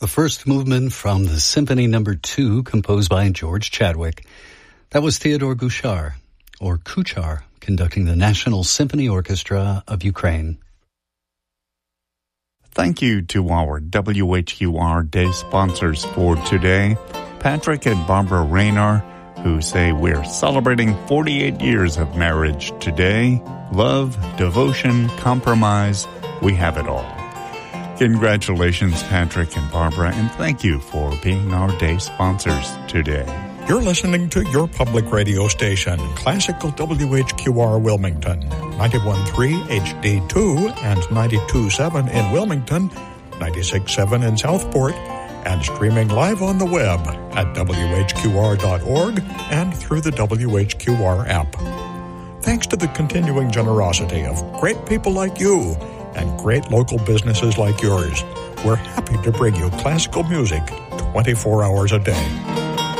The first movement from the Symphony No. 2, composed by George Chadwick. That was Theodore Kuchar, conducting the National Symphony Orchestra of Ukraine. Thank you to our WHQR Day sponsors for today, Patrick and Barbara Rayner, who say we're celebrating 48 years of marriage today. Love, devotion, compromise, we have it all. Congratulations, Patrick and Barbara, and thank you for being our day sponsors today. You're listening to your public radio station, Classical WHQR Wilmington, 91.3 HD2 and 92.7 in Wilmington, 96.7 in Southport, and streaming live on the web at WHQR.org and through the WHQR app. Thanks to the continuing generosity of great people like you and great local businesses like yours, we're happy to bring you classical music 24 hours a day.